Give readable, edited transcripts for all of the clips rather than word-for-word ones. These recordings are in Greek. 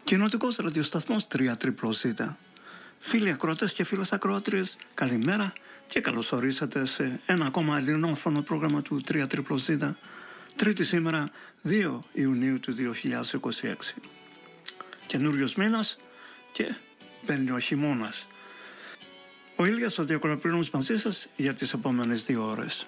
Κοινοτικός ραδιοσταθμός 3ZZZ. Φίλοι ακροατές και φίλες ακροατρίες, καλημέρα και καλώς ορίσατε σε ένα ακόμα ελληνόφωνο πρόγραμμα του 3ZZZ. Τρίτη σήμερα, 2 Ιουνίου του 2026. Καινούριος μήνας και μπαίνει ο χειμώνας. Ο Ήλιας ο Διακολαπρίνος μαζί σας για τις επόμενες 2 ώρες.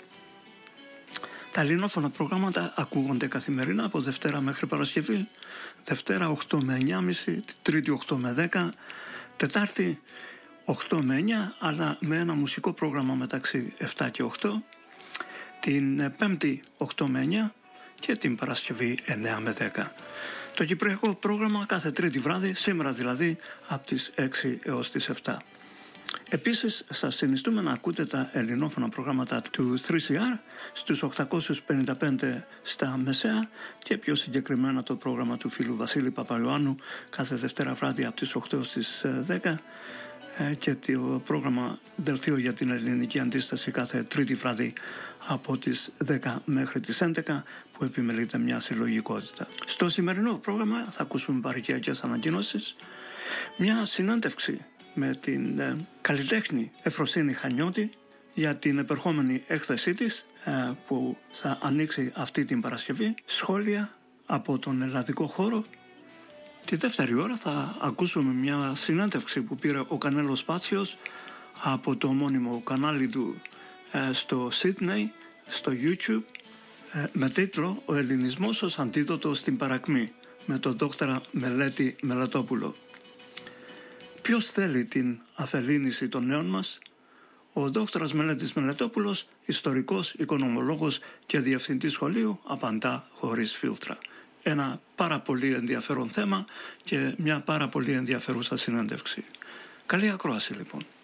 Τα ελληνόφωνα προγράμματα ακούγονται καθημερινά από Δευτέρα μέχρι Παρασκευή. Δευτέρα 8 με 9.30, Τρίτη 8 με 10, Τετάρτη 8 με 9, αλλά με ένα μουσικό πρόγραμμα μεταξύ 7 και 8. Την Πέμπτη 8 με 9 και την Παρασκευή 9 με 10. Το κυπριακό πρόγραμμα κάθε Τρίτη βράδυ, σήμερα δηλαδή, από τις 6 έως τις 7. Επίσης, σας συνιστούμε να ακούτε τα ελληνόφωνα προγράμματα του 3CR στους 855 στα Μεσαία και πιο συγκεκριμένα το πρόγραμμα του φίλου Βασίλη Παπαϊωάννου κάθε Δευτέρα βράδυ από τις 8 στις 10 και το πρόγραμμα Δελτίο για την Ελληνική Αντίσταση κάθε Τρίτη βράδυ από τις 10 μέχρι τις 11 που επιμελείται μια συλλογικότητα. Στο σημερινό πρόγραμμα θα ακούσουμε παροικιακές ανακοινώσεις, μια συνέντευξη με την καλλιτέχνη Εφροσύνη Χανιώτη για την επερχόμενη έκθεσή της που θα ανοίξει αυτή την Παρασκευή, σχόλια από τον ελλαδικό χώρο. Τη δεύτερη ώρα θα ακούσουμε μια συνέντευξη που πήρε ο Κανέλος Πάτσιος από το ομώνυμο κανάλι του στο Σίδνεϊ, στο YouTube, με τίτλο «Ο Ελληνισμός ως αντίδοτο στην παρακμή» με τον δόκτορα Μελέτη Μελετόπουλο. Ποιος θέλει την αφελίνηση των νέων μας? Ο δόκτωρας Μελέτης Μελετόπουλος, ιστορικός, οικονομολόγος και διευθυντής σχολείου, απαντά χωρίς φίλτρα. Ένα πάρα πολύ ενδιαφέρον θέμα και μια πάρα πολύ ενδιαφέρουσα συνέντευξη. Καλή ακρόαση λοιπόν.